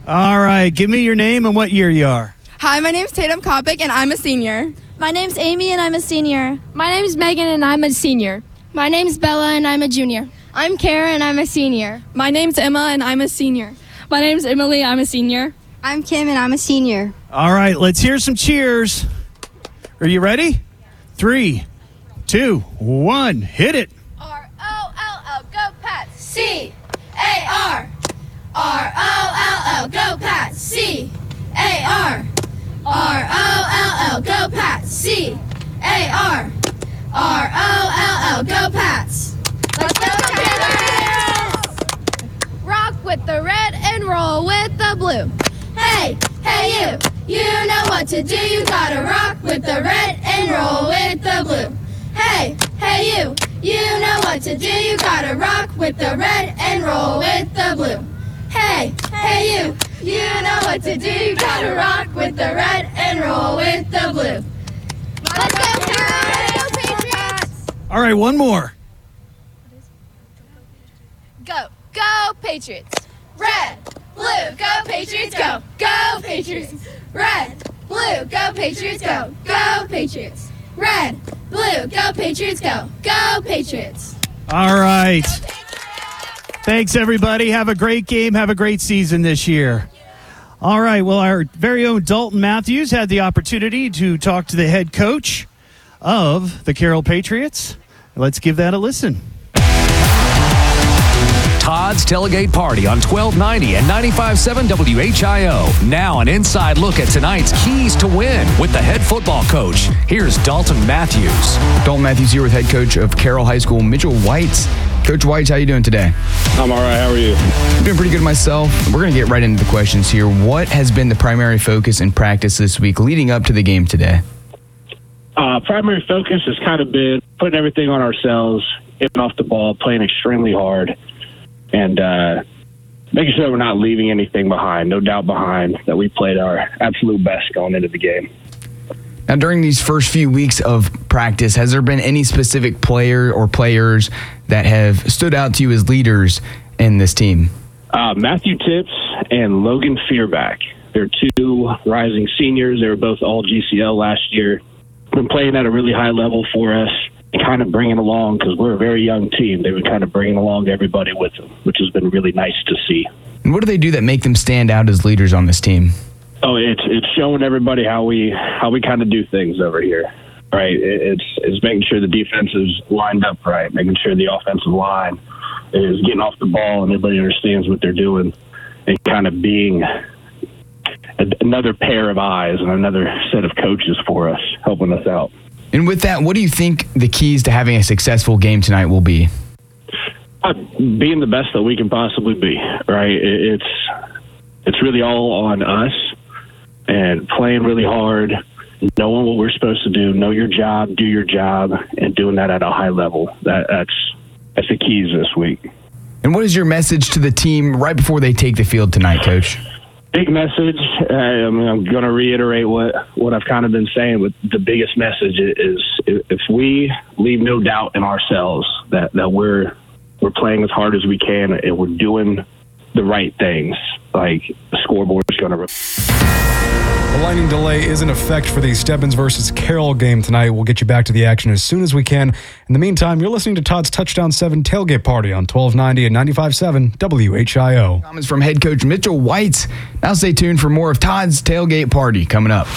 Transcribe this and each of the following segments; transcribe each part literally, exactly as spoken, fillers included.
All right, give me your name and what year you are. Hi, my name's Tatum Kopic, and I'm a senior. My name's Amy, and I'm a senior. My name's Megan, and I'm a senior. My name's Bella, and I'm a junior. I'm Kara, and I'm a senior. My name's Emma, and I'm a senior. My name's Emily, I'm a senior. I'm Kim, and I'm a senior. All right, let's hear some cheers. Are you ready? Three, two, one, hit it. R O L L, go Pats. C A R. R O L L, go Pats. C A R. R O L L, go Pats. C A R. R O L L, go Pats. Let's go Panthers! Rock with the red and roll with the blue. Hey, hey you, you know what to do. You gotta rock with the red and roll with the blue. Hey, hey you, you know what to do. You gotta rock with the red and roll with the blue. Hey, hey you, you know what to do. You gotta rock with the red and roll with the blue. Let's go Patriots! All right, one more. Go, go Patriots! Red, blue, go Patriots, go, go Patriots! Red, blue, go Patriots, go, go Patriots! Red, blue, go Patriots, go, go Patriots! All right. Thanks, everybody. Have a great game. Have a great season this year. All right. Well, our very own Dalton Matthews had the opportunity to talk to the head coach of the Carroll Patriots. Let's give that a listen. Todd's Tailgate Party on twelve ninety and ninety-five point seven W H I O. Now an inside look at tonight's keys to win with the head football coach. Here's Dalton Matthews. Dalton Matthews here with head coach of Carroll High School, Mitchell Whites. Coach Whites, how you doing today? I'm all right. How are you? I'm doing pretty good myself. We're going to get right into the questions here. What has been the primary focus in practice this week leading up to the game today? Uh, primary focus has kind of been putting everything on ourselves, getting off the ball, playing extremely hard, and uh, making sure we're not leaving anything behind. No doubt behind that we played our absolute best going into the game. Now, during these first few weeks of practice, has there been any specific player or players that have stood out to you as leaders in this team? Uh, Matthew Tips and Logan Fearback. They're two rising seniors. They were both all G C L last year. Been playing at a really high level for us and kind of bringing along, because we're a very young team, they've been kind of bringing along everybody with them, which has been really nice to see. And what do they do that make them stand out as leaders on this team? Oh, it's it's showing everybody how we how we kind of do things over here, right? It's it's making sure the defense is lined up right, making sure the offensive line is getting off the ball and everybody understands what they're doing, and kind of being a, another pair of eyes and another set of coaches for us, helping us out. And with that, what do you think the keys to having a successful game tonight will be? Uh, being the best that we can possibly be, right? It, it's it's really all on us. And playing really hard, knowing what we're supposed to do, know your job, do your job, and doing that at a high level. That, that's that's the keys this week. And what is your message to the team right before they take the field tonight, Coach? Big message. Uh, I mean, I'm going to reiterate what, what I've kind of been saying, but the biggest message is if we leave no doubt in ourselves that, that we're we're playing as hard as we can and we're doing the right things, like the scoreboard is going to... The lightning delay is in effect for the Stebbins versus Carroll game tonight. We'll get you back to the action as soon as we can. In the meantime, you're listening to Todd's Touchdown seven Tailgate Party on twelve ninety and ninety-five point seven W H I O. Comments from head coach Mitchell Whites. Now stay tuned for more of Todd's Tailgate Party coming up.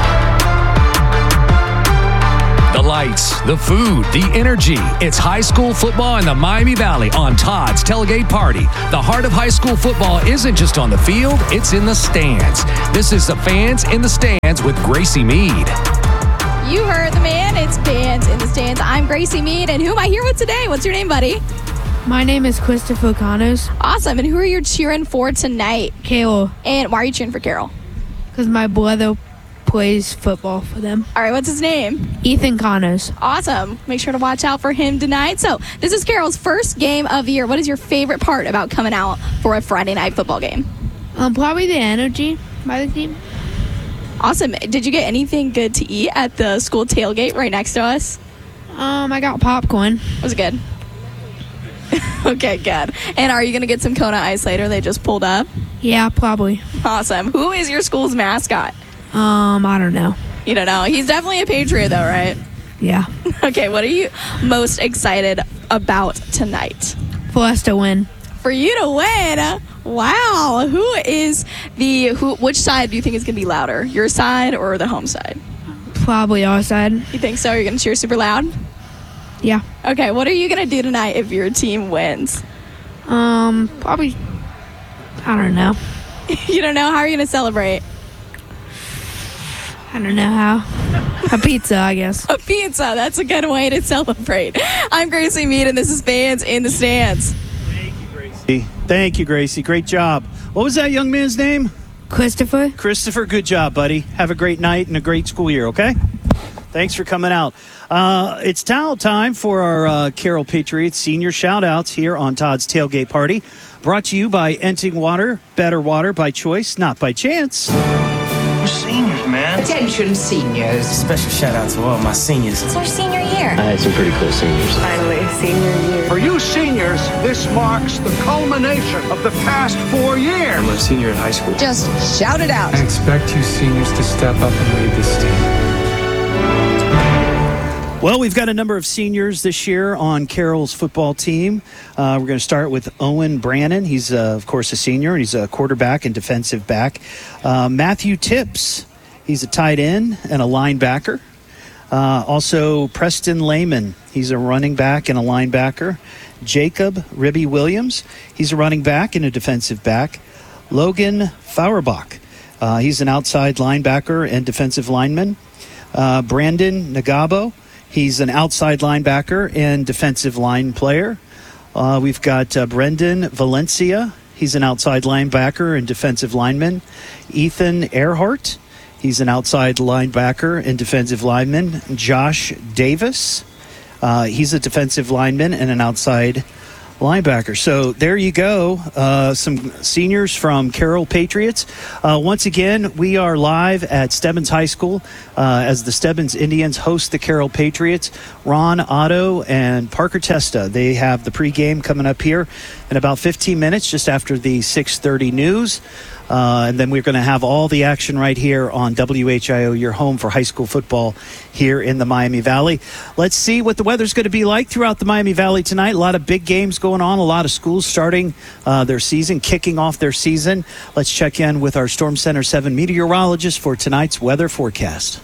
The lights, the food, the energy. It's high school football in the Miami Valley on Todd's Tailgate Party. The heart of high school football isn't just on the field, it's in the stands. This is the Fans in the Stands with Gracie Mead. You heard the man. It's Fans in the Stands. I'm Gracie Mead, and who am I here with today? What's your name, buddy? My name is Christopher Connors. Awesome. And who are you cheering for tonight? Carroll. And why are you cheering for Carroll? Because my brother plays football for them. All right, what's his name? Ethan Connors. Awesome. Make sure to watch out for him tonight. So this is Carroll's first game of the year. What is your favorite part about coming out for a Friday night football game? Um, probably the energy by the team. Awesome. Did you get anything good to eat at the school tailgate right next to us? Um, I got popcorn. Was it good? Okay, good. And are you going to get some Kona Ice later? They just pulled up. Yeah, probably. Awesome. Who is your school's mascot? Um, I don't know. You don't know. He's definitely a Patriot, though, right? Yeah. Okay, what are you most excited about tonight? For us to win. For you to win? Wow. Who is the, who? Which side do you think is going to be louder? Your side or the home side? Probably our side. You think so? You're going to cheer super loud? Yeah. Okay, what are you going to do tonight if your team wins? Um, probably, I don't know. You don't know? How are you going to celebrate? I don't know how. A pizza, I guess. A pizza. That's a good way to celebrate. I'm Gracie Mead, and this is Fans in the Stands. Thank you, Gracie. Thank you, Gracie. Great job. What was that young man's name? Christopher. Christopher, good job, buddy. Have a great night and a great school year, okay? Thanks for coming out. Uh, it's towel time for our uh, Carroll Patriots senior shout-outs here on Todd's Tailgate Party. Brought to you by Enting Water, better water by choice, not by chance. We're seniors, man. Attention, seniors. Special shout-out to all my seniors. It's our senior year. I had some pretty cool seniors. Finally, senior year. For you seniors, this marks the culmination of the past four years. I'm a senior in high school. Just shout it out. I expect you seniors to step up and lead this team. Well, we've got a number of seniors this year on Carroll's football team. Uh, we're going to start with Owen Brannon. He's, uh, of course, a senior, and he's a quarterback and defensive back. Uh, Matthew Tips, he's a tight end and a linebacker. Uh, also, Preston Lehman, he's a running back and a linebacker. Jacob Ribby Williams, he's a running back and a defensive back. Logan Fauerbach, uh, he's an outside linebacker and defensive lineman. Uh, Brandon Nagabo, he's an outside linebacker and defensive line player. Uh, we've got uh, Brendan Valencia. He's an outside linebacker and defensive lineman. Ethan Earhart. He's an outside linebacker and defensive lineman. Josh Davis. Uh, he's a defensive lineman and an outside linebacker. So there you go. Uh, some seniors from Carroll Patriots. Uh, once again, we are live at Stebbins High School uh, as the Stebbins Indians host the Carroll Patriots. Ron Otto and Parker Testa, they have the pregame coming up here in about fifteen minutes, just after the six thirty news. Uh, and then we're going to have all the action right here on W H I O, your home for high school football here in the Miami Valley. Let's see what the weather's going to be like throughout the Miami Valley tonight. A lot of big games going on, a lot of schools starting uh, their season, kicking off their season. Let's check in with our Storm Center seven meteorologist for tonight's weather forecast.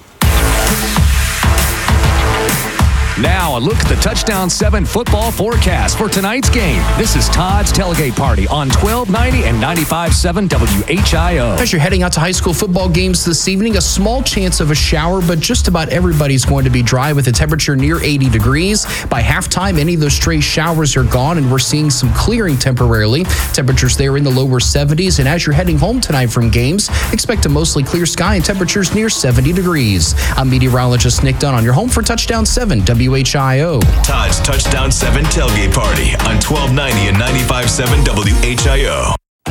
Now, a look at the Touchdown seven football forecast for tonight's game. This is Todd's Tailgate Party on twelve ninety and ninety-five point seven W H I O. As you're heading out to high school football games this evening, a small chance of a shower, but just about everybody's going to be dry with a temperature near eighty degrees. By halftime, any of those stray showers are gone, and we're seeing some clearing temporarily. Temperatures there in the lower seventies, and as you're heading home tonight from games, expect a mostly clear sky and temperatures near seventy degrees. I'm meteorologist Nick Dunn on your home for Touchdown seven W H I O. Todd's Touchdown seven Tailgate Party on twelve ninety and ninety-five point seven W H I O.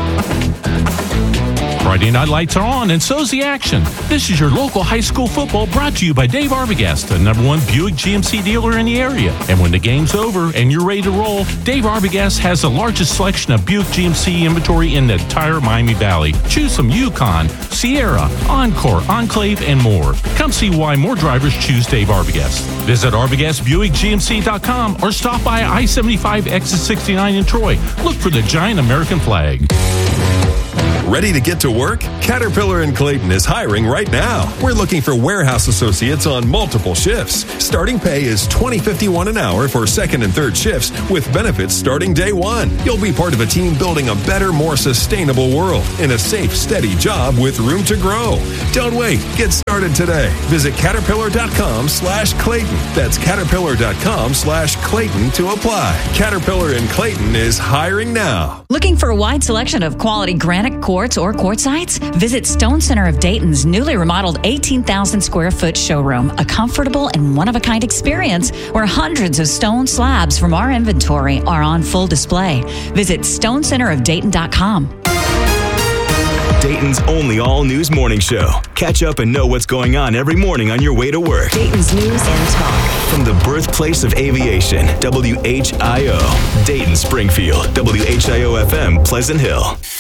Friday night lights are on, and so's the action. This is your local high school football brought to you by Dave Arbogast, the number one Buick G M C dealer in the area. And when the game's over and you're ready to roll, Dave Arbogast has the largest selection of Buick G M C inventory in the entire Miami Valley. Choose from Yukon, Sierra, Encore, Enclave, and more. Come see why more drivers choose Dave Arbogast. Visit Arbogast Buick G M C dot com or stop by I seventy-five exit sixty-nine in Troy. Look for the giant American flag. Ready to get to work? Caterpillar in Clayton is hiring right now. We're looking for warehouse associates on multiple shifts. Starting pay is twenty fifty-one an hour for second and third shifts with benefits starting day one. You'll be part of a team building a better, more sustainable world in a safe, steady job with room to grow. Don't wait. Get started today. Visit caterpillar.com slash Clayton. That's caterpillar.com slash Clayton to apply. Caterpillar in Clayton is hiring now. Looking for a wide selection of quality granite, quartz, or quartzites? Visit Stone Center of Dayton's newly remodeled eighteen thousand square foot showroom, a comfortable and one-of-a-kind experience where hundreds of stone slabs from our inventory are on full display. Visit stone center of dayton dot com. Dayton's only all-news morning show. Catch up and know what's going on every morning on your way to work. Dayton's News and Talk. From the birthplace of aviation, W H I O. Dayton, Springfield, W H I O F M, Pleasant Hill.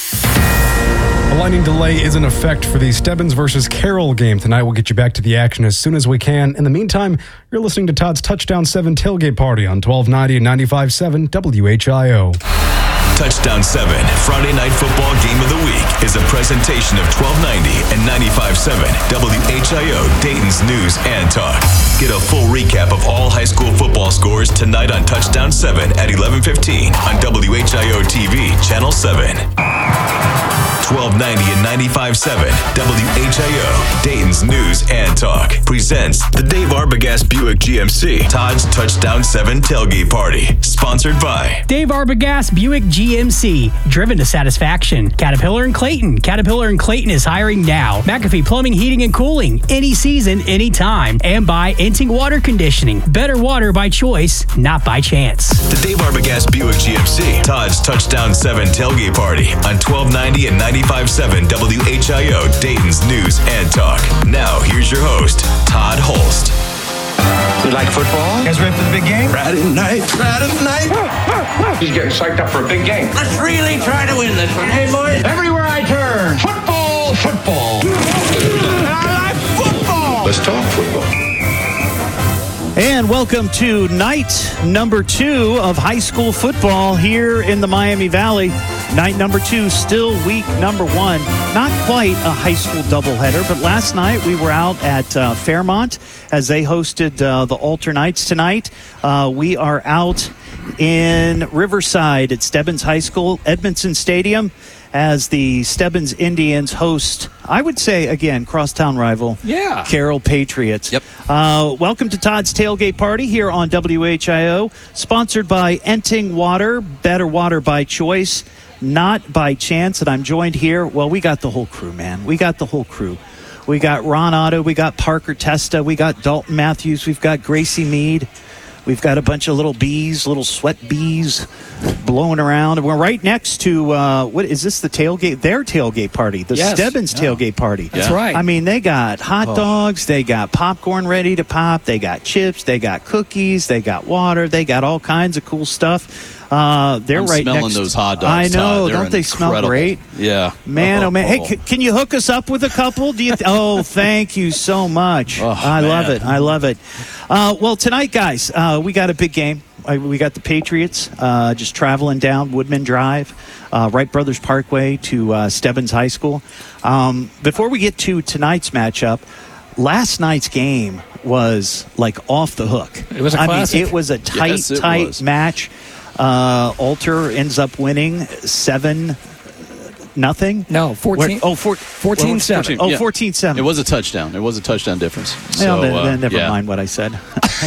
A lightning delay is in effect for the Stebbins versus Carroll game tonight. We'll get you back to the action as soon as we can. In the meantime, you're listening to Todd's Touchdown seven Tailgate Party on twelve ninety and ninety-five point seven W H I O. Touchdown seven, Friday Night Football Game of the Week, is a presentation of twelve ninety and ninety-five point seven W H I O, Dayton's News and Talk. Get a full recap of all high school football scores tonight on Touchdown seven at eleven fifteen on W H I O T V, Channel seven. twelve ninety and ninety-five point seven W H I O, Dayton's News and Talk, presents the Dave Arbogast Buick G M C Todd's Touchdown seven Tailgate Party, sponsored by Dave Arbogast Buick G M C, driven to satisfaction. Caterpillar and Clayton. Caterpillar and Clayton is hiring now. McAfee Plumbing, Heating, and Cooling, any season, anytime. And by Enting Water Conditioning, better water by choice, not by chance. The Dave Arbogast Buick G M C Todd's Touchdown seven Tailgate Party on twelve ninety and ninety-five point seven W H I O, Dayton's News and Talk. Now, here's your host, Todd Holst. You like football? You guys ready for the big game? Friday night, Friday night. He's getting psyched up for a big game. Let's really try to win this one, hey boys? Everywhere I turn, football, football. I like football. Let's talk football. And welcome to night number two of high school football here in the Miami Valley. Night number two, still week number one. Not quite a high school doubleheader, but last night we were out at uh, Fairmont as they hosted uh, the Alter Knights tonight. Uh, we are out in Riverside at Stebbins High School, Edmondson Stadium, as the Stebbins Indians host, I would say, again, crosstown rival, yeah. Carroll Patriots. Yep. Uh, welcome to Todd's Tailgate Party here on W H I O, sponsored by Enting Water, better water by choice, not by chance. And I'm joined here, well, we got the whole crew, man. We got the whole crew. We got Ron Otto, we got Parker Testa, we got Dalton Matthews, we've got Gracie Mead. We've got a bunch of little bees, little sweat bees blowing around. And we're right next to, uh, what is this, the tailgate? Their tailgate party, the yes. Stebbins yeah. tailgate party. That's yeah. right. I mean, they got hot oh. dogs, they got popcorn ready to pop, they got chips, they got cookies, they got water, they got all kinds of cool stuff. Uh, they're I'm right smelling next. those hot dogs. I know, Todd. don't they smell incredible. great? Yeah, man. Oh, oh man, hey, c- can you hook us up with a couple? Do you? Th- oh, thank you so much. Oh, I man. love it. I love it. Uh, well, tonight, guys, uh, we got a big game. Uh, we got the Patriots uh, just traveling down Woodman Drive, uh, Wright Brothers Parkway to uh, Stebbins High School. Um, before we get to tonight's matchup, last night's game was like off the hook. It was a I classic. mean, it was a tight, Yes, it tight was. match. Uh, Alter ends up winning seven nothing. No, fourteen. Where, oh, four, fourteen seven. Oh, yeah. fourteen seven. It was a touchdown. It was a touchdown difference. So, well, then, uh, then never yeah. mind what I said.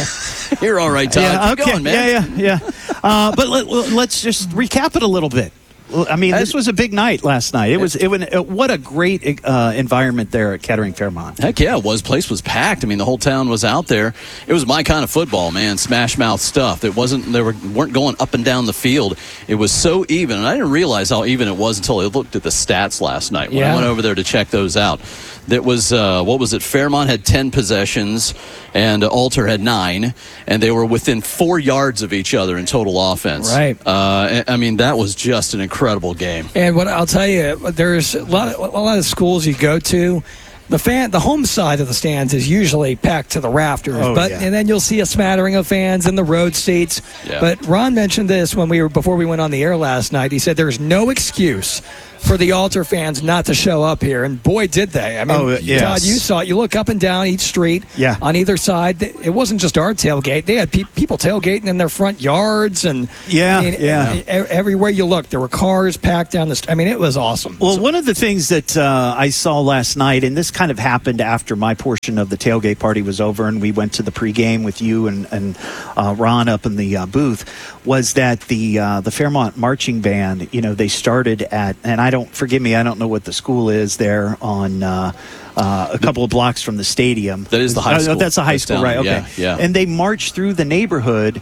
You're all right, Todd. Yeah, Keep okay. going, man. Yeah, yeah, yeah. Uh, but let, let's just recap it a little bit. I mean, this was a big night last night. It was. It was. What a great uh, environment there at Kettering Fairmont. Heck yeah, it was. Place was packed. I mean, the whole town was out there. It was my kind of football, man. Smash mouth stuff. It wasn't. They were, weren't going up and down the field. It was so even, and I didn't realize how even it was until I looked at the stats last night when Yeah. I went over there to check those out. That was uh, what was it? Fairmont had ten possessions, and Alter had nine, and they were within four yards of each other in total offense. Right. Uh, I mean, that was just an incredible game. And what I'll tell you, there's a lot, of, a lot of schools you go to. The fan, the home side of the stands is usually packed to the rafters, Oh, but yeah. and then you'll see a smattering of fans in the road seats. Yeah. But Ron mentioned this when we were before we went on the air last night. He said there's no excuse for the Alter fans not to show up here, and boy, did they! I mean, Oh, yes. Todd, you saw it. You look up and down each street. Yeah. On either side, it wasn't just our tailgate. They had pe- people tailgating in their front yards, and Yeah, I mean, yeah. e- everywhere you look, there were cars packed down the. St- I mean, it was awesome. Well, one of the things that uh, I saw last night, and this kind of happened after my portion of the tailgate party was over, and we went to the pregame with you and, and uh, Ron up in the uh, booth, was that the uh, the Fairmont Marching Band, you know, they started at, and I don't, forgive me, I don't know what the school is there on uh, uh, a couple of blocks from the stadium. That is the high Oh, school. that's the high That's school, down right? there. Okay. Yeah, yeah. And they marched through the neighborhood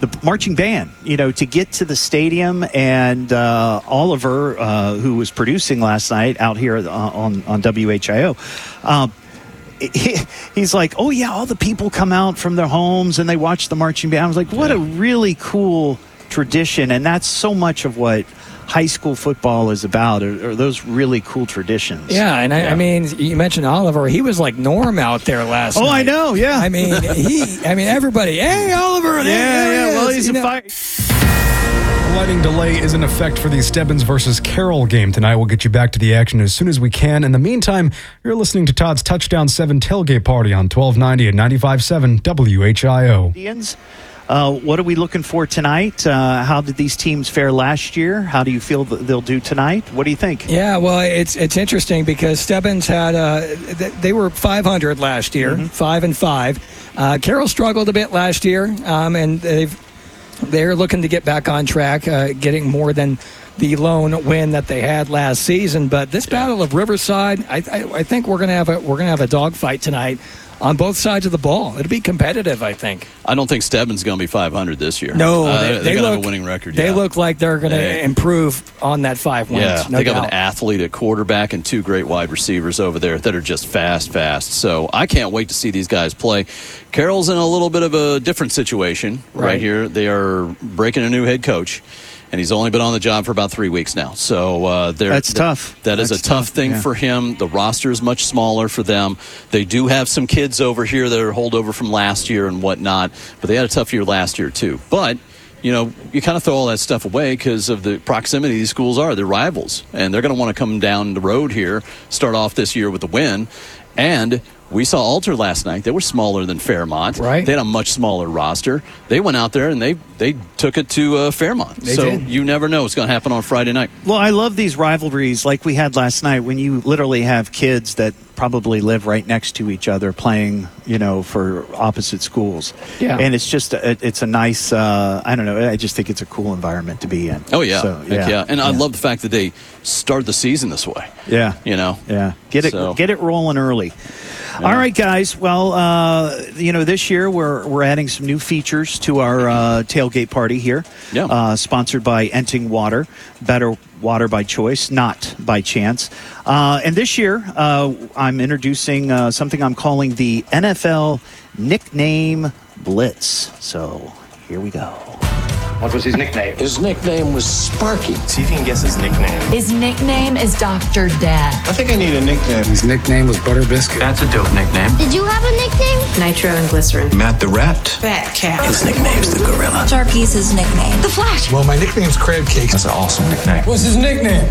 the marching band, you know, to get to the stadium. And uh, Oliver, uh, who was producing last night out here on, on W H I O, um, he, he's like, oh, yeah, all the people come out from their homes and they watch the marching band. I was like, what a really cool tradition. And that's so much of what high school football is about, are, are those really cool traditions. Yeah, and I, yeah. I mean, you mentioned Oliver. He was like Norm out there last oh, night. Oh, I know, yeah. I mean, he. I mean, everybody, hey, Oliver. Yeah, there yeah, he well, is. he's you a know. fire. Lightning delay is in effect for the Stebbins versus Carroll game tonight. We'll get you back to the action as soon as we can. In the meantime, you're listening to Todd's Touchdown seven Tailgate Party on twelve ninety and ninety-five point seven W H I O. Indians. Uh, what are we looking for tonight? Uh, how did these teams fare last year? How do you feel that they'll do tonight? What do you think? Yeah, well, it's it's interesting because Stebbins had uh, they were five hundred last year, mm-hmm. five and five. Uh, Carroll struggled a bit last year, um, and they've they're looking to get back on track, uh, getting more than the lone win that they had last season. But this yeah. Battle of Riverside, I, I, I think we're gonna have a we're gonna have a dogfight tonight. On both sides of the ball. It'll be competitive, I think. I don't think Stebbins going to be five hundred this year. No, uh, they, they're they going to look, have a winning record. They yeah. look like they're going to they, improve on that five wins. Yeah, no they doubt. have an athlete at quarterback and two great wide receivers over there that are just fast, fast. So I can't wait to see these guys play. Carroll's in a little bit of a different situation right, right here. They are breaking a new head coach. And he's only been on the job for about three weeks now. So uh, that's tough. That is that's a tough, tough thing yeah. for him. The roster is much smaller for them. They do have some kids over here that are holdover from last year and whatnot. But they had a tough year last year, too. But, you know, you kind of throw all that stuff away because of the proximity these schools are. They're rivals. And they're going to want to come down the road here, start off this year with a win. And we saw Alter last night. They were smaller than Fairmont. Right. They had a much smaller roster. They went out there and they they took it to uh, Fairmont. They so did. You never know what's going to happen on Friday night. Well, I love these rivalries like we had last night when you literally have kids that probably live right next to each other playing, you know, for opposite schools. Yeah. And it's just, a, it's a nice, uh, I don't know, I just think it's a cool environment to be in. Oh, yeah. So, Heck yeah. yeah. And yeah. I love the fact that they start the season this way. Yeah. You know? Yeah. Get it, so. get it rolling early. Yeah. All right, guys. Well, uh, you know, this year we're we're adding some new features to our uh, tailgate party here. Yeah. Uh, sponsored by Enting Water, better water by choice, not by chance. Uh, and this year, uh, I'm introducing uh, something I'm calling the N F L Nickname Blitz. So here we go. What was his nickname? His nickname was Sparky. See if you can guess his nickname. His nickname is Doctor Dad. I think I need a nickname. His nickname was Butter Biscuit. That's a dope nickname. Did you have a nickname? Nitro and Glycerin. Matt the Rat. Fat Cat. His nickname's the Gorilla. Sharky's his nickname. The Flash. Well, my nickname's Crab Cake. That's an awesome nickname. What's his nickname?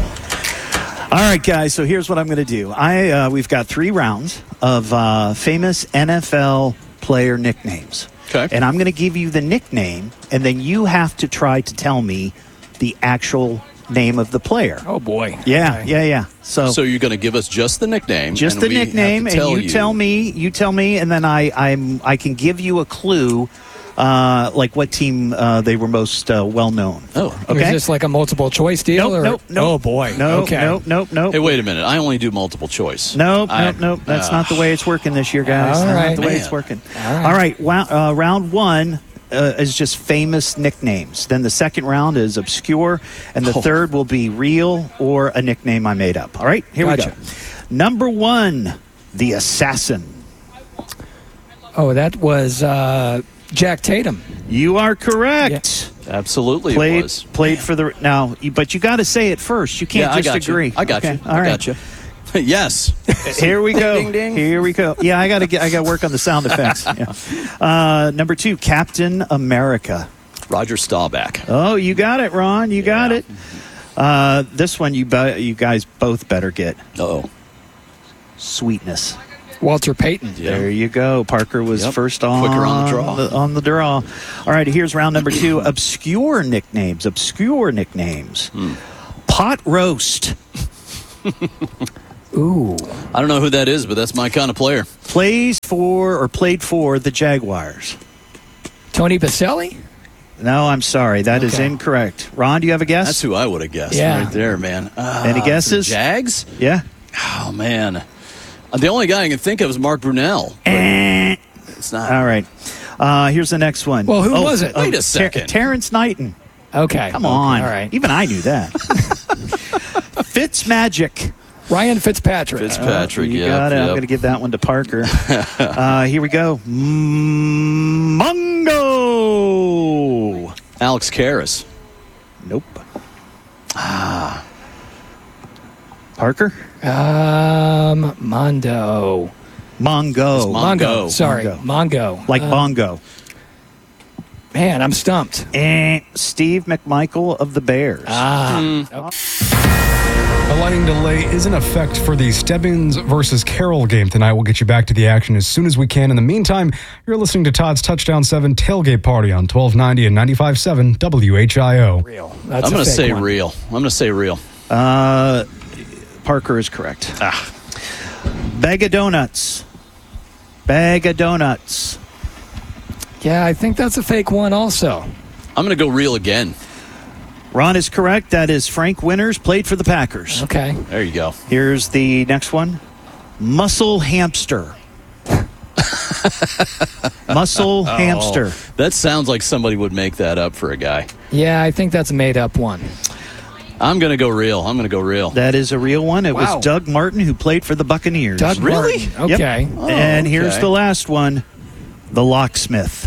All right, guys. So here's what I'm going to do. I uh, we've got three rounds of uh, famous N F L player nicknames. Okay. And I'm going to give you the nickname, and then you have to try to tell me the actual name of the player. Oh, boy. Yeah, Okay. yeah, yeah. So, So you're going to give us just the nickname. just and the we have to nickname, and tell you, tell me, you tell me, and then I, I'm, I can give you a clue, uh, like what team uh, they were most uh, well known. Oh, okay. Is this like a multiple choice deal? Nope, or? nope, nope. Oh, boy. No, okay. nope, nope, nope. Hey, wait a minute. I only do multiple choice. Nope, I- nope, nope. That's uh, not the way it's working this year, guys. All That's right. not the way Man. it's working. All right. All right. Wow, uh, round one uh, is just famous nicknames. Then the second round is obscure, and the Oh. third will be real or a nickname I made up. All right, here Gotcha. we go. Number one, the Assassin. Oh, that was uh, Jack Tatum. You are correct. Absolutely, it Played was. played for the now, you- but you got to say it first. You can't Yeah, I just got you. agree. I got Okay, you. All I right. got you. Yes. Here we go. Ding, ding, ding. Here we go. Yeah, I got to get. I got to work on the sound effects. Yeah. Uh, number two, Captain America. Roger Staubach. Oh, you got it, Ron. You got it. Uh, this one, you be- you guys both better get. Oh. Sweetness. Walter Payton. Yeah. There you go. Parker was Yep. first on Quicker on the draw. The, on the draw. All right, here's round number two. Obscure nicknames. Obscure nicknames. Hmm. Pot roast. Ooh. I don't know who that is, but that's my kind of player. Plays for or played for the Jaguars. Tony Baselli? No, I'm sorry. That is Okay. incorrect. Ron, do you have a guess? That's who I would have guessed Yeah. right there, man. Uh, Any for guesses? the Jags? Yeah. Oh, man. Uh, The only guy I can think of is Mark Brunell. but It's not. All right. Uh, here's the next one. Well, who oh, was it? Oh, Wait a second. Ter- Terrence Knighton. Okay. Come okay, on. All right. Even I knew that. Fitzmagic. Ryan Fitzpatrick. Fitzpatrick, uh, you yep, got it. yep. I'm going to give that one to Parker. uh, here we go. Mm, Mungo. Alex Karras. Nope. Ah. Parker? Um, Mondo. Mongo. Mongo. Sorry, Mongo. Mongo. Like Uh, bongo. Man, I'm stumped. And Steve McMichael of the Bears. Ah. Mm. A lightning delay is in effect for the Stebbins versus Carroll game tonight. We'll get you back to the action as soon as we can. In the meantime, you're listening to Todd's Touchdown seven Tailgate Party on twelve ninety and ninety-five point seven W H I O. Real. That's I'm a going to fake say one. real. I'm going to say real. Uh, Parker is correct. Ah. Bag of donuts. Bag of donuts. Yeah, I think that's a fake one also. I'm going to go real again. Ron is correct. That is Frank Winters, played for the Packers. Okay. There you go. Here's the next one. Muscle hamster. Muscle Oh, hamster. That sounds like somebody would make that up for a guy. Yeah, I think that's a made up one. I'm going to go real. I'm going to go real. That is a real one. It Wow. was Doug Martin who played for the Buccaneers. Doug Really? Martin. Okay. Yep. Oh, and here's okay. the last one. The locksmith.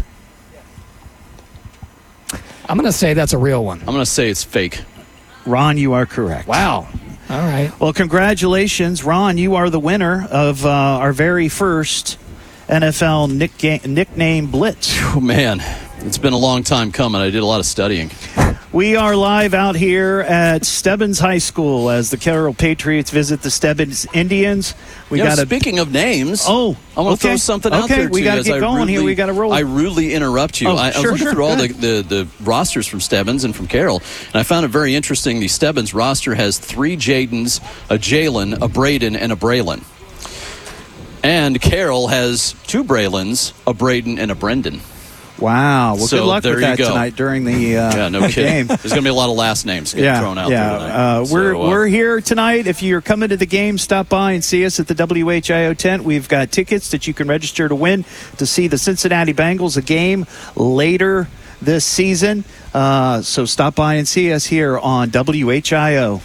I'm going to say that's a real one. I'm going to say it's fake. Ron, you are correct. Wow. All right. Well, congratulations, Ron. You are the winner of uh, our very first N F L nick- nickname blitz. Oh, man. It's been a long time coming. I did a lot of studying. We are live out here at Stebbins High School as the Carroll Patriots visit the Stebbins Indians. We You know, got a speaking of names, Oh, I want to okay. throw something out Okay, there we to gotta you as get I going here. rudely- We gotta roll. I rudely interrupt you. Oh, I, I was sure, looking sure. through all Go the, the, the rosters from Stebbins and from Carroll, and I found it very interesting. The Stebbins roster has three Jadens, a Jalen, a Braden, and a Braylon. And Carroll has two Braylons, a Braden, and a Brendan. Wow. Well, So good luck there with you that go. tonight during the uh, Yeah, no kidding. game. There's going to be a lot of last names getting Yeah, thrown out yeah. there tonight. Uh, we're So, uh, we're here tonight. If you're coming to the game, stop by and see us at the W H I O tent. We've got tickets that you can register to win to see the Cincinnati Bengals, a game later this season. Uh, so stop by and see us here on W H I O.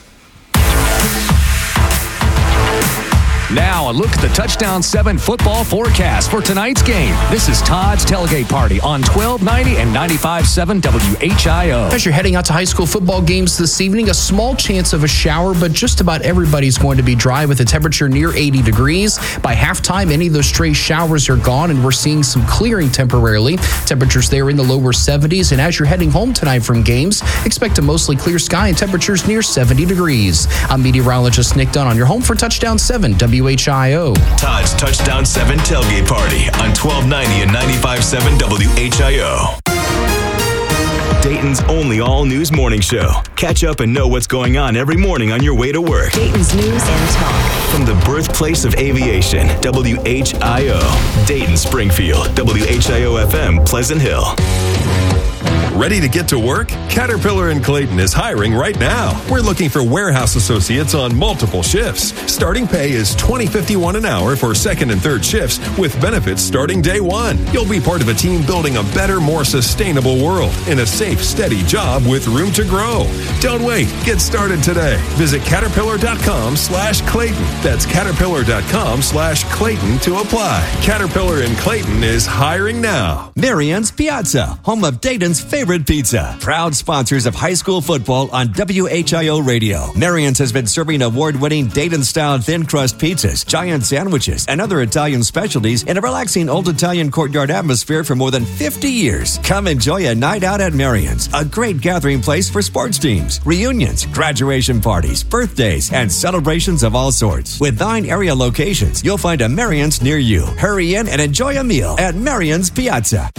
Now, a look at the Touchdown seven football forecast for tonight's game. This is Todd's Tailgate Party on twelve ninety and ninety-five point seven W H I O. As you're heading out to high school football games this evening, a small chance of a shower, but just about everybody's going to be dry with a temperature near eighty degrees. By halftime, any of those stray showers are gone, and we're seeing some clearing temporarily. Temperatures there in the lower seventies, and as you're heading home tonight from games, expect a mostly clear sky and temperatures near seventy degrees. I'm meteorologist Nick Dunn on your home for Touchdown seven W H I O. Todd's Touchdown seven Tailgate Party on twelve ninety and ninety-five point seven W H I O. Dayton's only all-news morning show. Catch up and know what's going on every morning on your way to work. Dayton's news and talk. From the birthplace of aviation, W H I O. Dayton, Springfield, W H I O F M, Pleasant Hill. Ready to get to work? Caterpillar and Clayton is hiring right now. We're looking for warehouse associates on multiple shifts. Starting pay is twenty fifty-one an hour for second and third shifts with benefits starting day one. You'll be part of a team building a better, more sustainable world in a safe, steady job with room to grow. Don't wait. Get started today. Visit caterpillar.com slash Clayton. That's caterpillar.com slash Clayton to apply. Caterpillar and Clayton is hiring now. Marian's Piazza, home of Dayton's favorite pizza. Proud sponsors of high school football on W H I O Radio. Marian's has been serving award-winning Dayton-style thin crust pizzas, giant sandwiches, and other Italian specialties in a relaxing old Italian courtyard atmosphere for more than fifty years. Come enjoy a night out at Marian's, a great gathering place for sports teams, reunions, graduation parties, birthdays, and celebrations of all sorts. With nine area locations, you'll find a Marian's near you. Hurry in and enjoy a meal at Marian's Piazza.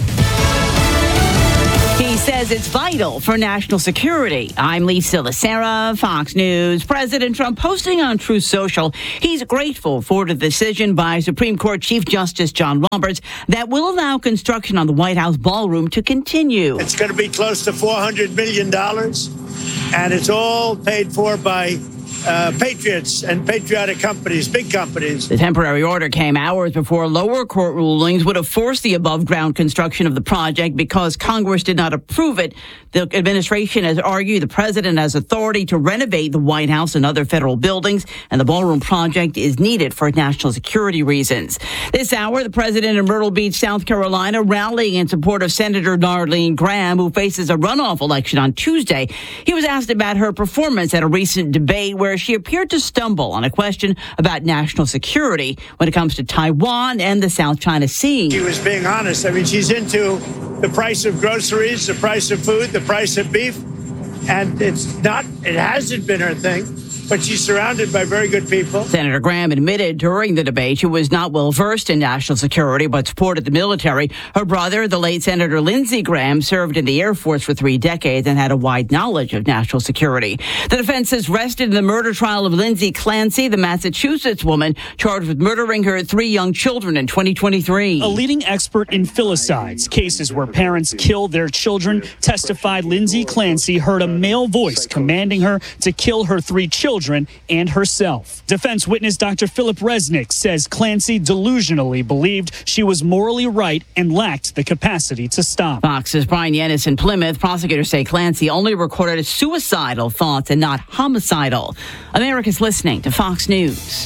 He says it's vital for national security. I'm Lisa Lacera, Fox News. President Trump posting on Truth Social he's grateful for the decision by Supreme Court Chief Justice John Roberts that will allow construction on the White House ballroom to continue. It's going to be close to four hundred million dollars, and it's all paid for by uh, patriots and patriotic companies, big companies. The temporary order came hours before lower court rulings would have forced the above-ground construction of the project because Congress did not approve it. The administration has argued the president has authority to renovate the White House and other federal buildings, and the ballroom project is needed for national security reasons. This hour, the president in Myrtle Beach, South Carolina, rallying in support of Senator Darlene Graham, who faces a runoff election on Tuesday. He was asked about her performance at a recent debate where she appeared to stumble on a question about national security when it comes to Taiwan and the South China Sea. She was being honest. I mean, she's into the price of groceries, the price of food, the price of beef, and it's not, it hasn't been her thing. But she's surrounded by very good people. Senator Graham admitted during the debate she was not well versed in national security, but supported the military. Her brother, the late Senator Lindsey Graham, served in the Air Force for three decades and had a wide knowledge of national security. The defense has rested in the murder trial of Lindsay Clancy, the Massachusetts woman charged with murdering her three young children in twenty twenty-three. A leading expert in filicides, cases where parents kill their children, testified Lindsay Clancy heard a male voice commanding her to kill her three children and herself. Defense witness Doctor Philip Resnick says Clancy delusionally believed she was morally right and lacked the capacity to stop. Fox's Brian Yennis in Plymouth. Prosecutors say Clancy only recorded suicidal thoughts and not homicidal. America's listening to Fox News.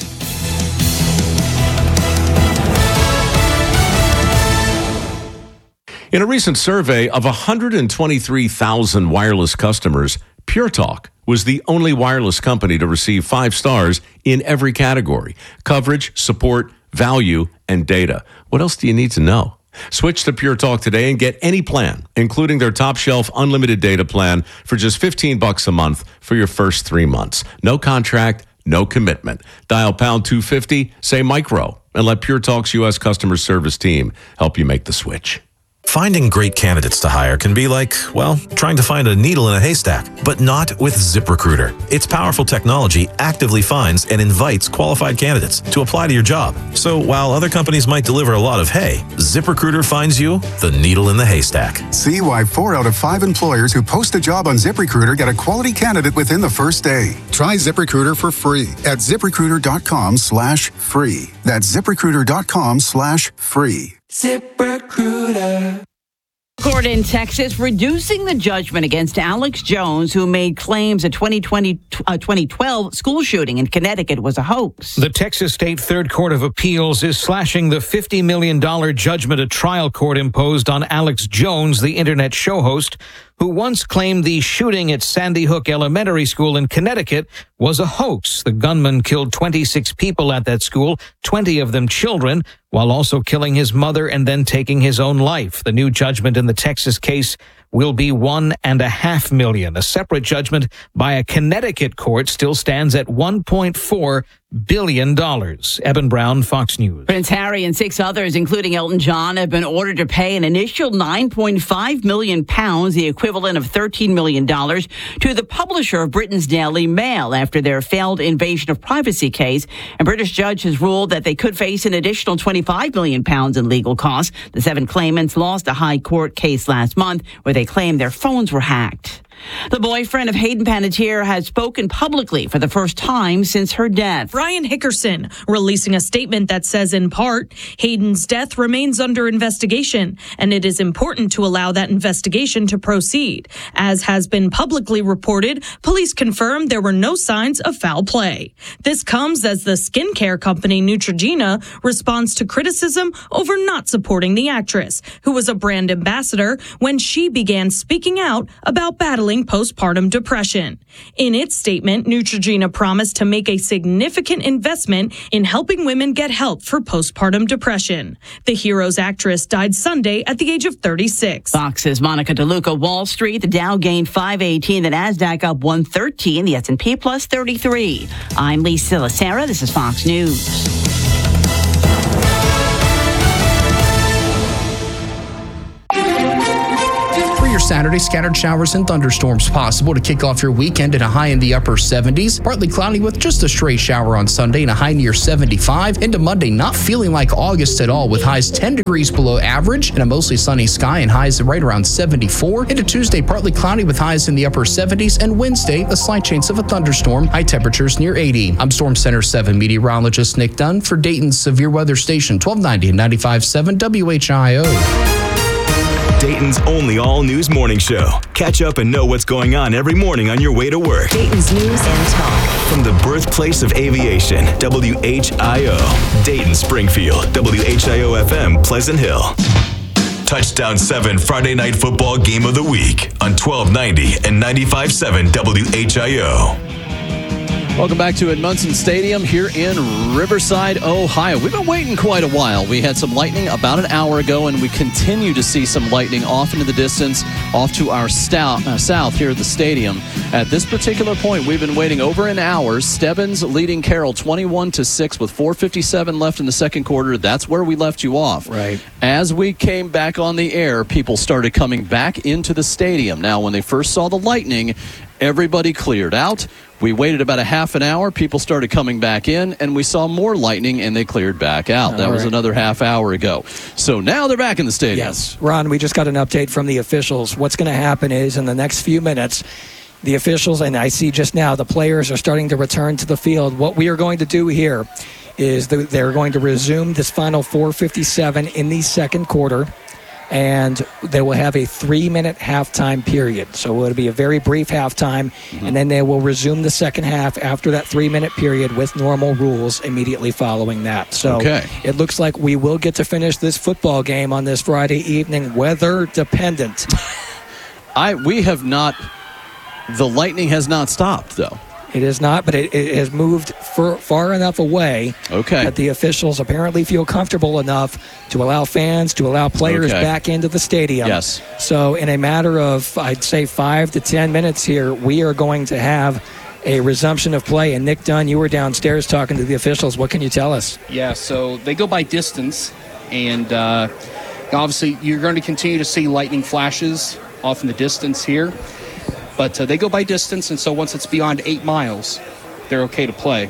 In a recent survey of one hundred twenty-three thousand wireless customers, Pure Talk was the only wireless company to receive five stars in every category: coverage, support, value, and data. What else do you need to know? Switch to Pure Talk today and get any plan, including their top shelf unlimited data plan for just fifteen bucks a month for your first three months. No contract, no commitment. Dial pound two fifty, say micro, and let Pure Talk's U S customer service team help you make the switch. Finding great candidates to hire can be like, well, trying to find a needle in a haystack, but not with ZipRecruiter. Its powerful technology actively finds and invites qualified candidates to apply to your job. So while other companies might deliver a lot of hay, ZipRecruiter finds you the needle in the haystack. See why four out of five employers who post a job on ZipRecruiter get a quality candidate within the first day. Try ZipRecruiter for free at ZipRecruiter.com slash free. That's ZipRecruiter.com slash free. ZipRecruiter. Court in Texas reducing the judgment against Alex Jones, who made claims a twenty twenty, uh, twenty twelve school shooting in Connecticut was a hoax. The Texas State Third Court of Appeals is slashing the fifty million dollars judgment a trial court imposed on Alex Jones, the internet show host, who once claimed the shooting at Sandy Hook Elementary School in Connecticut was a hoax. The gunman killed twenty-six people at that school, twenty of them children, while also killing his mother and then taking his own life. The new judgment in the Texas case will be one and a half million. A separate judgment by a Connecticut court still stands at one point four billion dollars. Eben Brown, Fox News. Prince Harry and six others, including Elton John, have been ordered to pay an initial nine point five million pounds, the equivalent of thirteen million dollars, to the publisher of Britain's Daily Mail after their failed invasion of privacy case. A British judge has ruled that they could face an additional twenty-five million pounds in legal costs. The seven claimants lost a high court case last month where they claimed their phones were hacked. The boyfriend of Hayden Panettiere has spoken publicly for the first time since her death. Brian Hickerson releasing a statement that says, in part, Hayden's death remains under investigation, and it is important to allow that investigation to proceed. As has been publicly reported, police confirmed there were no signs of foul play. This comes as the skincare company Neutrogena responds to criticism over not supporting the actress, who was a brand ambassador when she began speaking out about battling postpartum depression. In its statement, Neutrogena promised to make a significant investment in helping women get help for postpartum depression. The Heroes actress died Sunday at the age of thirty-six. Fox's Monica DeLuca. Wall Street, the Dow gained five eighteen, the Nasdaq up one thirteen, the S and P plus thirty-three. I'm Lee Silasera. This is Fox News. For your Saturday, scattered showers and thunderstorms possible to kick off your weekend at a high in the upper seventies. Partly cloudy with just a stray shower on Sunday and a high near seventy-five. Into Monday, not feeling like August at all with highs ten degrees below average and a mostly sunny sky and highs right around seventy-four. Into Tuesday, partly cloudy with highs in the upper seventies. And Wednesday, a slight chance of a thunderstorm, high temperatures near eighty. I'm Storm Center seven meteorologist Nick Dunn for Dayton's Severe Weather Station, twelve ninety and ninety-five point seven W H I O. Dayton's only all-news morning show. Catch up and know what's going on every morning on your way to work. Dayton's News and Talk. From the birthplace of aviation, W H I O. Dayton, Springfield, W H I O F M, Pleasant Hill. Touchdown seven Friday Night Football Game of the Week on twelve ninety and ninety-five point seven W H I O. Welcome back to Edmundson Stadium here in Riverside, Ohio. We've been waiting quite a while. We had some lightning about an hour ago, and we continue to see some lightning off into the distance, off to our stout, uh, south here at the stadium. At this particular point, we've been waiting over an hour. Stebbins leading Carroll twenty-one to six with four fifty-seven left in the second quarter. That's where we left you off. Right. As we came back on the air, people started coming back into the stadium. Now, when they first saw the lightning, everybody cleared out. We waited about a half an hour. People started coming back in, and we saw more lightning, and they cleared back out. That All was right. another half hour ago. So now they're back in the stadium. Yes. Ron, we just got an update from the officials. What's going to happen is in the next few minutes, the officials, and I see just now, the players are starting to return to the field. What we are going to do here is that they're going to resume this final four fifty-seven in the second quarter, and they will have a three-minute halftime period. So it'll be a very brief halftime, mm-hmm. and then they will resume the second half after that three-minute period with normal rules immediately following that. So okay. It looks like we will get to finish this football game on this Friday evening, weather dependent. I we have not. The lightning has not stopped, though. It is not, but it, it has moved for, far enough away okay. that the officials apparently feel comfortable enough to allow fans, to allow players okay. back into the stadium. Yes. So in a matter of, I'd say, five to ten minutes here, we are going to have a resumption of play. And Nick Dunn, you were downstairs talking to the officials. What can you tell us? Yeah, so they go by distance, and uh, obviously you're going to continue to see lightning flashes off in the distance here. But uh, they go by distance, and so once it's beyond eight miles, they're okay to play.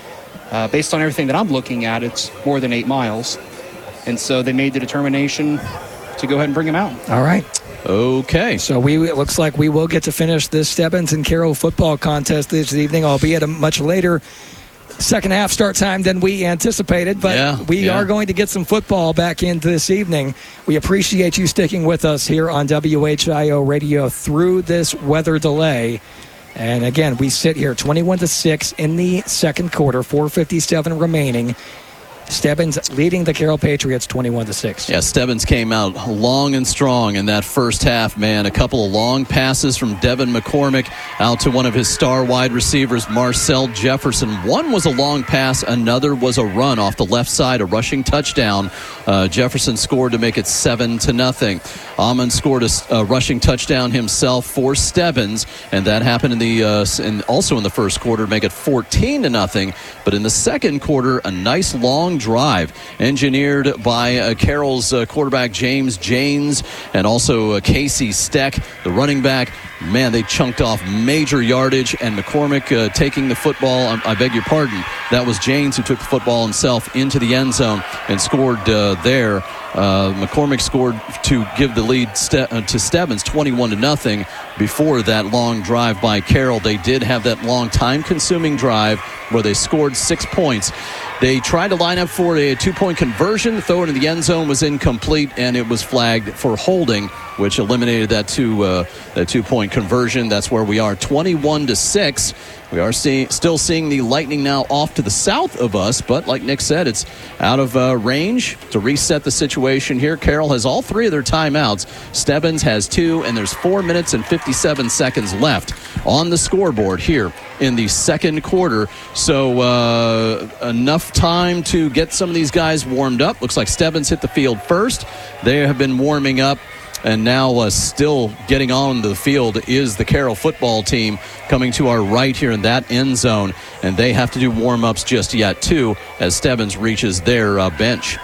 Uh, based on everything that I'm looking at, it's more than eight miles. And so they made the determination to go ahead and bring him out. All right. Okay. So we it looks like we will get to finish this Stebbins and Carroll football contest this evening, albeit a much later second half start time than we anticipated, but yeah, we yeah. are going to get some football back in this evening. We appreciate you sticking with us here on W H I O Radio through this weather delay. And again, we sit here twenty-one to six in the second quarter, four fifty-seven remaining. Stebbins leading the Carroll Patriots twenty-one to six. Yeah, Stebbins came out long and strong in that first half, man. A couple of long passes from Devin McCormick out to one of his star wide receivers, Marcel Jefferson. One was a long pass, another was a run off the left side, a rushing touchdown. Uh, Jefferson scored to make it seven to nothing. Amon scored a, a rushing touchdown himself for Stebbins, and that happened in the uh, in, also in the first quarter to make it fourteen to nothing. But in the second quarter, a nice long drive engineered by uh, Carroll's uh, quarterback James Janes and also uh, Casey Steck, the running back. Man, they chunked off major yardage, and McCormick uh, taking the football. I, I beg your pardon. That was Janes who took the football himself into the end zone and scored uh, there. Uh, McCormick scored to give the lead ste- uh, to Stebbins twenty-one to nothing before that long drive by Carroll. They did have that long time-consuming drive where they scored six points. They tried to line up for a two-point conversion. The throw into the end zone was incomplete, and it was flagged for holding, which eliminated that two uh, that two-point conversion. That's where we are, twenty-one to six. We are see- still seeing the Lightning now off to the south of us, but like Nick said, it's out of uh, range to reset the situation here. Carroll has all three of their timeouts. Stebbins has two, and there's four minutes and fifty-seven seconds left on the scoreboard here in the second quarter. So uh, enough time to get some of these guys warmed up. Looks like Stebbins hit the field first. They have been warming up. And now uh, still getting on the field is the Carroll football team coming to our right here in that end zone. And they have to do warm-ups just yet, too, as Stebbins reaches their uh, bench.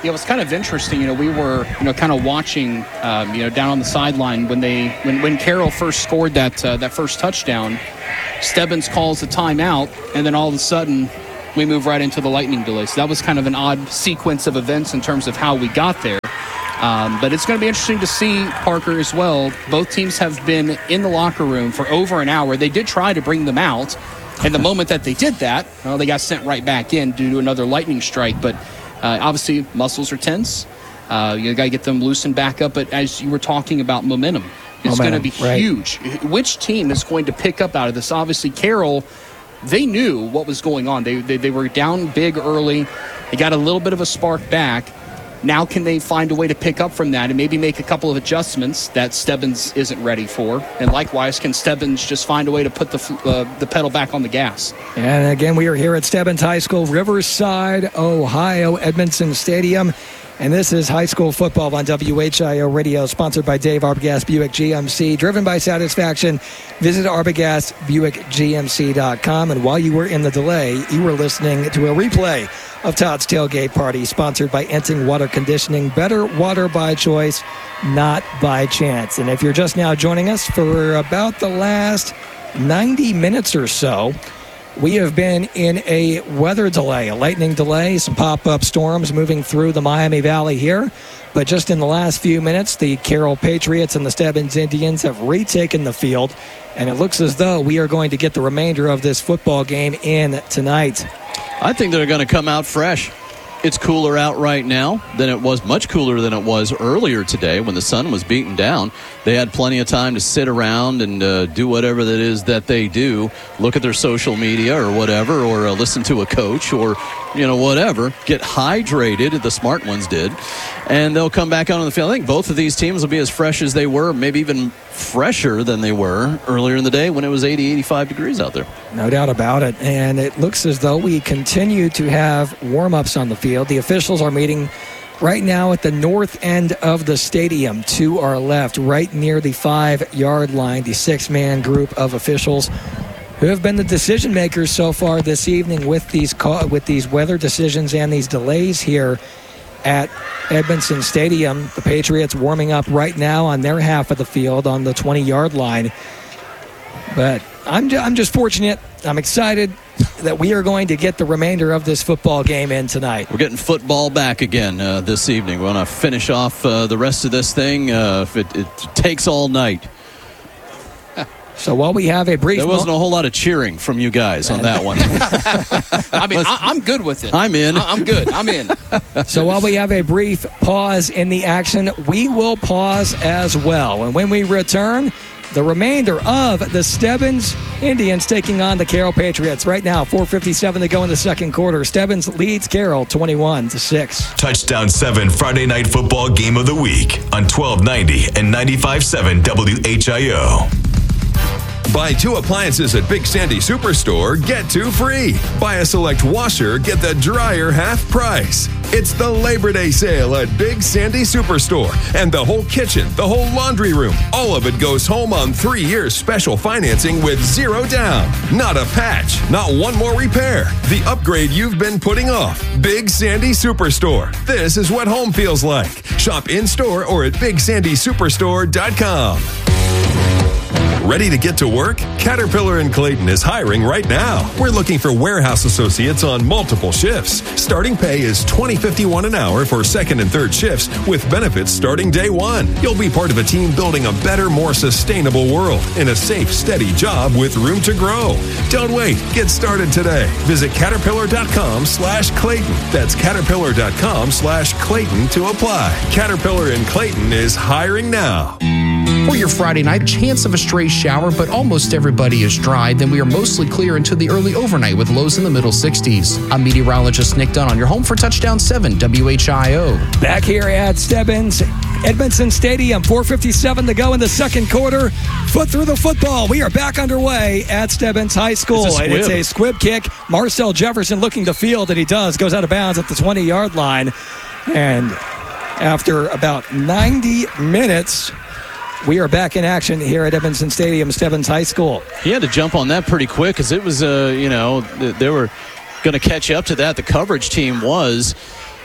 Yeah, it was kind of interesting. You know, we were, you know, kind of watching, um, you know, down on the sideline when they, when, when Carroll first scored that uh, that first touchdown. Stebbins calls a timeout, and then all of a sudden, we move right into the lightning delay. So that was kind of an odd sequence of events in terms of how we got there. Um, but it's going to be interesting to see, Parker, as well. Both teams have been in the locker room for over an hour. They did try to bring them out, and the moment that they did that, well, they got sent right back in due to another lightning strike. But uh, obviously, muscles are tense. Uh, you got to get them loosened back up. But as you were talking about momentum, it's going to be right. huge. Which team is going to pick up out of this? Obviously, Carroll, they knew what was going on. They, they, they were down big early. They got a little bit of a spark back. Now can they find a way to pick up from that and maybe make a couple of adjustments that Stebbins isn't ready for? And likewise, can Stebbins just find a way to put the uh, the pedal back on the gas? And again, we are here at Stebbins High School, Riverside, Ohio, Edmondson Stadium. And this is high school football on W H I O Radio, sponsored by Dave Arbogast Buick G M C, driven by satisfaction. Visit Arbogast Buick G M C dot com. And while you were in the delay, you were listening to a replay of Todd's Tailgate Party, sponsored by Enting Water Conditioning. Better water by choice, not by chance. And if you're just now joining us, for about the last ninety minutes or so, we have been in a weather delay, a lightning delay, some pop-up storms moving through the Miami Valley here. But just in the last few minutes, the Carroll Patriots and the Stebbins Indians have retaken the field, and it looks as though we are going to get the remainder of this football game in tonight. I think they're going to come out fresh. It's cooler out right now than it was, much cooler than it was earlier today when the sun was beaten down. They had plenty of time to sit around and uh, do whatever that is that they do, look at their social media or whatever, or uh, listen to a coach or, you know, whatever, get hydrated, the smart ones did, and they'll come back out on the field. I think both of these teams will be as fresh as they were, maybe even fresher than they were earlier in the day when it was eighty, eighty-five degrees out there. No doubt about it. And it looks as though we continue to have warm-ups on the field. The officials are meeting right now at the north end of the stadium to our left, right near the five-yard line, the six-man group of officials who have been the decision makers so far this evening with these with these weather decisions and these delays here at Edmondson Stadium. The Patriots warming up right now on their half of the field on the twenty-yard line. But I'm, ju- I'm just fortunate. I'm excited that we are going to get the remainder of this football game in tonight. We're getting football back again uh, this evening. We're going to finish off uh, the rest of this thing uh, if it, it takes all night. So while we have a brief... There wasn't a whole lot of cheering from you guys on that one. I mean, I, I'm good with it. I'm in. I, I'm good. I'm in. So while we have a brief pause in the action, we will pause as well. And when we return, the remainder of the Stebbins Indians taking on the Carroll Patriots. Right now, four fifty-seven to go in the second quarter. Stebbins leads Carroll twenty-one to six. Touchdown seven Friday Night Football Game of the Week on twelve ninety and ninety-five point seven W H I O. Buy two appliances at Big Sandy Superstore, get two free. Buy a select washer, get the dryer half price. It's the Labor Day sale at Big Sandy Superstore. And the whole kitchen, the whole laundry room, all of it goes home on three years special financing with zero down. Not a patch, not one more repair. The upgrade you've been putting off. Big Sandy Superstore. This is what home feels like. Shop in-store or at big sandy superstore dot com. Ready to get to work? Caterpillar in Clayton is hiring right now. We're looking for warehouse associates on multiple shifts. Starting pay is twenty fifty-one an hour for second and third shifts with benefits starting day one. You'll be part of a team building a better, more sustainable world in a safe, steady job with room to grow. Don't wait. Get started today. Visit caterpillar.com slash Clayton. That's caterpillar.com slash Clayton to apply. Caterpillar in Clayton is hiring now. For your Friday night, chance of a stray shower, but almost everybody is dry. Then we are mostly clear into the early overnight with lows in the middle sixties. I'm meteorologist Nick Dunn on your home for Touchdown seven W H I O. Back here at Stebbins Edmondson Stadium, four fifty-seven to go in the second quarter. Foot through the football. We are back underway at Stebbins High School. It's and it's a squib kick. Marcel Jefferson looking to field, and he does. Goes out of bounds at the twenty-yard line. And after about ninety minutes... we are back in action here at Edmondson Stadium, Stebbins High School. He had to jump on that pretty quick because it was, uh, you know, they were going to catch up to that. The coverage team was.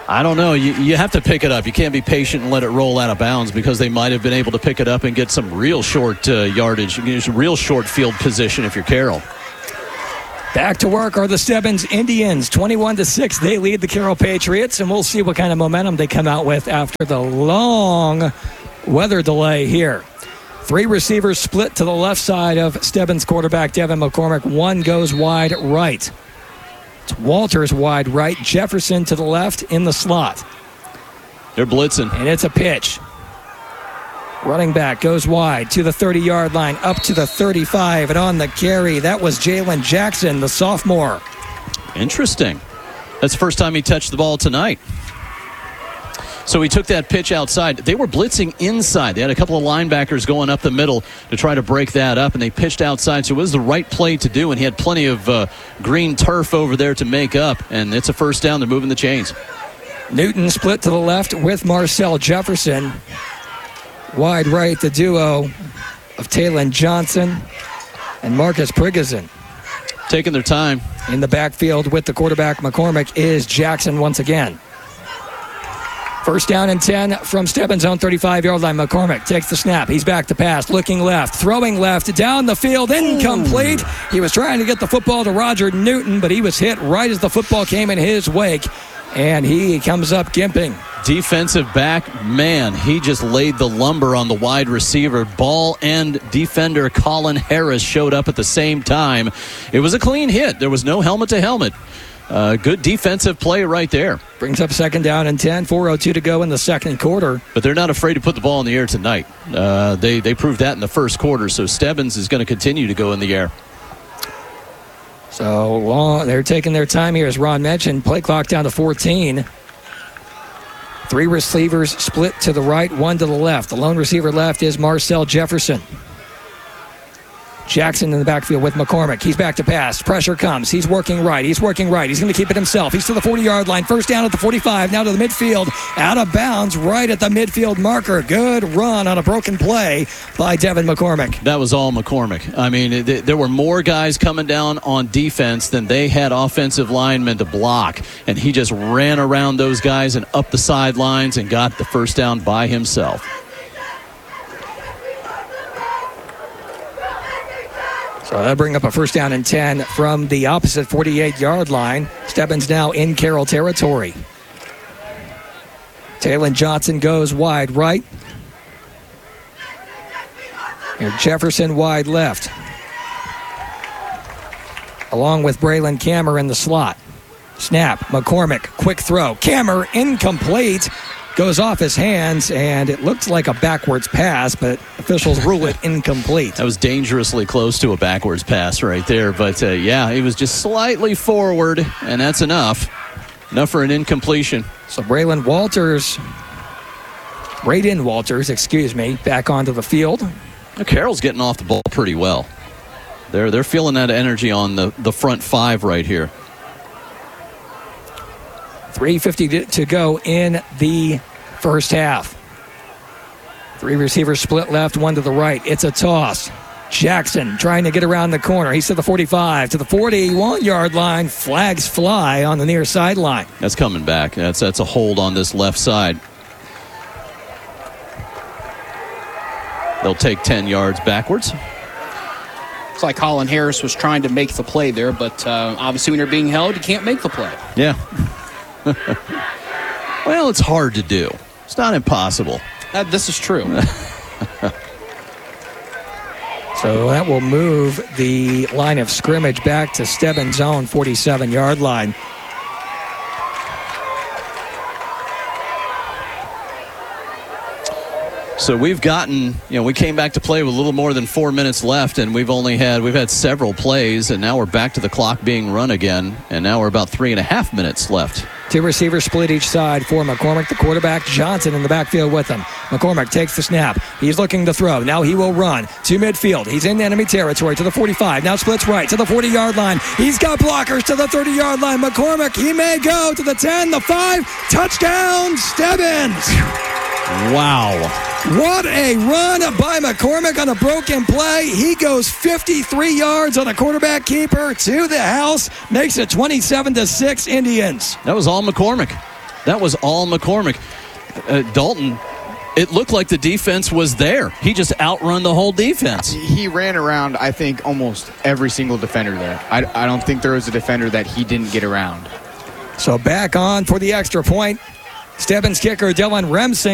I don't know. You, you have to pick it up. You can't be patient and let it roll out of bounds because they might have been able to pick it up and get some real short uh, yardage, real short field position if you're Carroll. Back to work are the Stebbins Indians. twenty-one to six, they lead the Carroll Patriots, and we'll see what kind of momentum they come out with after the long weather delay here. Three receivers split to the left side of Stebbins quarterback Devin McCormick. One goes wide right. It's Walters wide right, Jefferson to the left in the slot. They're blitzing. And it's a pitch. Running back goes wide to the thirty-yard line, up to the thirty-five, and on the carry, that was Jalen Jackson, the sophomore. Interesting. That's the first time he touched the ball tonight. So he took that pitch outside. They were blitzing inside. They had a couple of linebackers going up the middle to try to break that up, and they pitched outside. So it was the right play to do, and he had plenty of uh, green turf over there to make up, and it's a first down. They're moving the chains. Newton split to the left with Marcel Jefferson. Wide right, the duo of Taylon Johnson and Marcus Prigazin. Taking their time. In the backfield with the quarterback, McCormick, is Jackson once again. First down and ten from Stebbins' own thirty-five-yard line. McCormick takes the snap. He's back to pass, looking left, throwing left, down the field, incomplete. He was trying to get the football to Roger Newton, but he was hit right as the football came in his wake, and he comes up gimping. Defensive back, man, he just laid the lumber on the wide receiver. Ball and defender Colin Harris showed up at the same time. It was a clean hit. There was no helmet to helmet. Uh, good defensive play right there. Brings up second down and ten, four oh two to go in the second quarter. But they're not afraid to put the ball in the air tonight. Uh, they, they proved that in the first quarter, so Stebbins is going to continue to go in the air. So long, they're taking their time here, as Ron mentioned. Play clock down to fourteen. Three receivers split to the right, one to the left. The lone receiver left is Marcel Jefferson. Jackson in the backfield with McCormick. He's back to pass. Pressure comes. He's working right. He's working right. He's going to keep it himself. He's to the forty-yard line. First down at the forty-five. Now to the midfield. Out of bounds right at the midfield marker. Good run on a broken play by Devin McCormick. That was all McCormick. I mean, it, there were more guys coming down on defense than they had offensive linemen to block. And he just ran around those guys and up the sidelines and got the first down by himself. So that'll bring up a first down and ten from the opposite forty-eight-yard line. Stebbins now in Carroll territory. Taylon Johnson goes wide right. Here Jefferson wide left. Along with Braylon Kammer in the slot. Snap, McCormick, quick throw. Kammer incomplete. Goes off his hands, and it looked like a backwards pass, but officials rule it incomplete. That was dangerously close to a backwards pass right there. But, uh, yeah, he was just slightly forward, and that's enough. Enough for an incompletion. So Braylon Walters, Braden Walters, excuse me, back onto the field. Now, Carroll's getting off the ball pretty well. They're, they're feeling that energy on the, the front five right here. three fifty to go in the first half. Three receivers split left, one to the right. It's a toss. Jackson trying to get around the corner. He's to the forty-five, to the forty-one-yard line. Flags fly on the near sideline. That's coming back. That's, that's a hold on this left side. They'll take ten yards backwards. Looks like Colin Harris was trying to make the play there, but uh, obviously when you're being held, you can't make the play. Yeah. Well, it's hard to do. It's not impossible. Uh, this is true. So that will move the line of scrimmage back to Stebbins' own forty-seven-yard line. So we've gotten, you know, we came back to play with a little more than four minutes left, and we've only had, we've had several plays, and now we're back to the clock being run again, and now we're about three and a half minutes left. Two receivers split each side for McCormick, the quarterback. Johnson in the backfield with him. McCormick takes the snap. He's looking to throw. Now he will run to midfield. He's in enemy territory to the forty-five. Now splits right to the forty-yard line. He's got blockers to the thirty-yard line. McCormick, he may go to the ten, the five. Touchdown, Stebbins. Wow. What a run by McCormick on a broken play. He goes fifty-three yards on a quarterback keeper to the house. Makes it twenty-seven to six Indians. That was all McCormick. That was all McCormick. Uh, Dalton, it looked like the defense was there. He just outrun the whole defense. He ran around, I think, almost every single defender there. I, I don't think there was a defender that he didn't get around. So back on for the extra point. Stebbins kicker Dylan Remsen.